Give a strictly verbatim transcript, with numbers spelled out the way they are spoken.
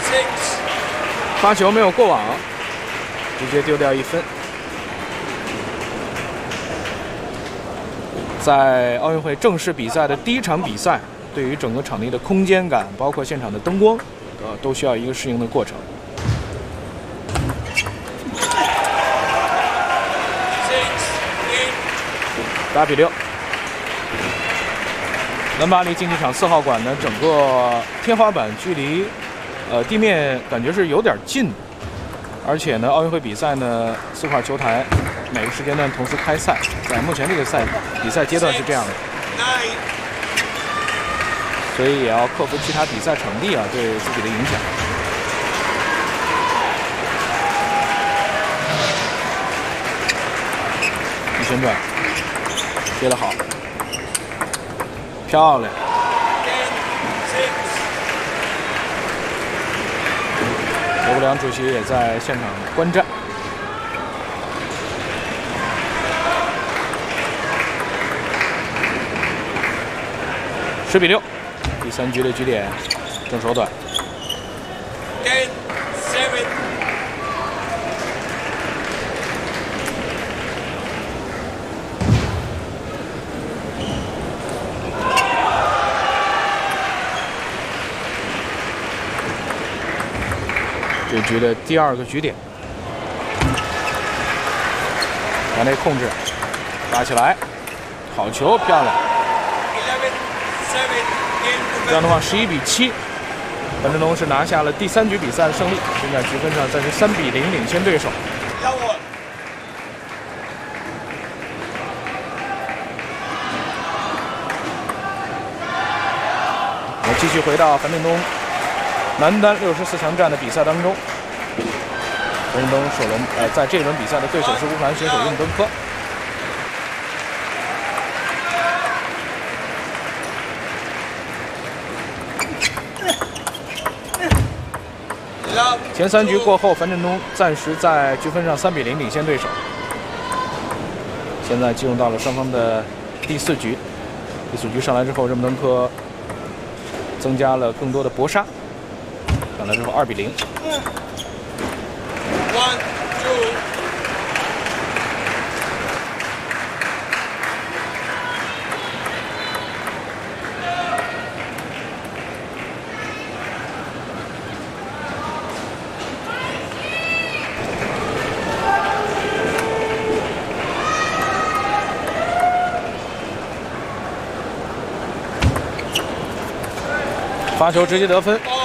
发球没有过网，直接丢掉一分。在奥运会正式比赛的第一场比赛，对于整个场地的空间感，包括现场的灯光，呃，都需要一个适应的过程。八比六。伦巴利竞技场四号馆呢，整个天花板距离呃地面感觉是有点近，而且呢，奥运会比赛呢，四块球台每个时间段同时开赛，在目前这个赛比赛阶段是这样的，所以也要克服其他比赛场地啊对自己的影响。一旋转，接得好。漂亮！刘国梁主席也在现场观战。十比六，第三局的局点正手短。这局的第二个局点，把内控制，打起来，好球，漂亮。这样的话，十一比七，樊振东是拿下了第三局比赛的胜利，现在局分上暂时三比零领先对手。我继续回到樊振东男单六十四强战的比赛当中，樊振东首轮呃在这轮比赛的对手是乌克兰选手任登科。前三局过后，樊振东暂时在局分上三比零领先对手。现在进入到了双方的第四局，第四局上来之后，任登科增加了更多的搏杀。上来之后二比零。One, two. 发球直接得分。